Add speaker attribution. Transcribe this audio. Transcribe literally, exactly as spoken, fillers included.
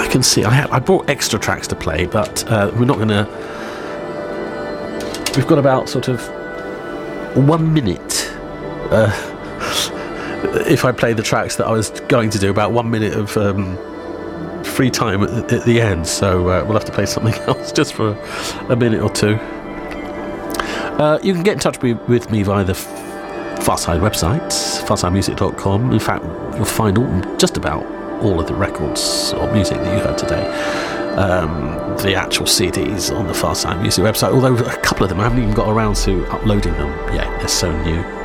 Speaker 1: can see I, have, I brought extra tracks to play, but uh, we're not going to. We've got about sort of one minute. Uh, if I play the tracks that I was going to do, about one minute of um, free time at, at the end, so uh, we'll have to play something else just for a minute or two. Uh, you can get in touch with, with me via the Farside website, farside music dot com. In fact, you'll find all, just about all of the records or music that you heard today, um, the actual C Ds on the Farside Music website, although a couple of them I haven't even got around to uploading them yet, they're so new.